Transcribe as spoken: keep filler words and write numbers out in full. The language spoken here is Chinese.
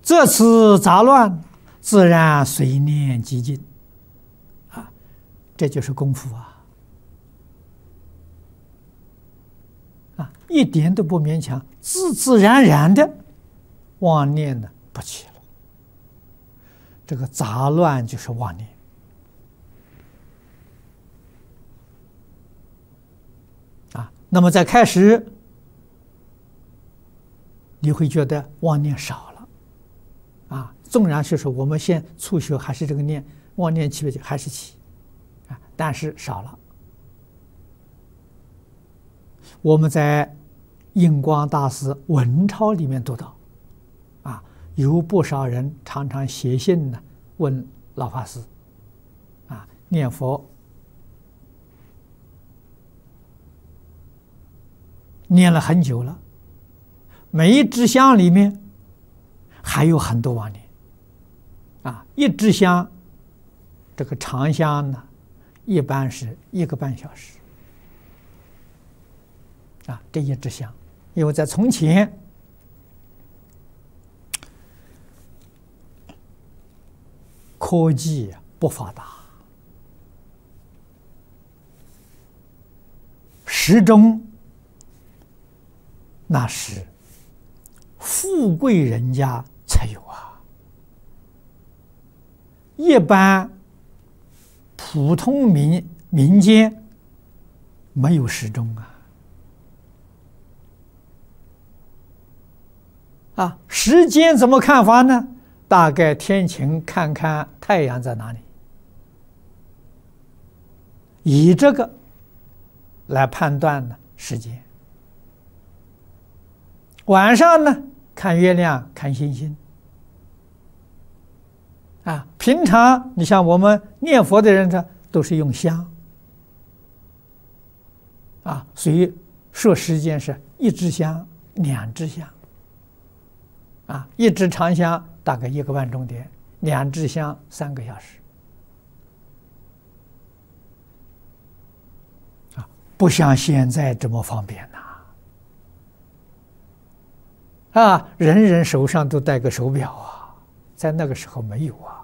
这次杂乱，自然随念即尽。啊，这就是功夫啊！啊，一点都不勉强，自自然然的妄念呢不起了。这个杂乱就是妄念。啊，那么在开始，你会觉得妄念少了。啊，纵然是说我们现初学还是这个念，妄念起不起还是起，啊，但是少了。我们在印光大师文钞里面读到，啊，有不少人常常写信呢问老法师，啊，念佛念了很久了，每一支香里面还有很多妄念，啊，一支香，这个长香呢，一般是一个半小时，啊，这一支香，因为在从前，科技不发达，时钟那是富贵人家才有啊，一般普通民民间没有时钟啊。啊，时间怎么看法呢？大概天晴看看太阳在哪里，以这个来判断呢时间。晚上呢，看月亮，看星星。啊，平常你像我们念佛的人呢，都是用香。啊，所以说时间是一支香、两支香。啊，一支长香大概一个半钟点，两支香三个小时。啊，不像现在这么方便呐。啊，人人手上都戴个手表啊，在那个时候没有啊。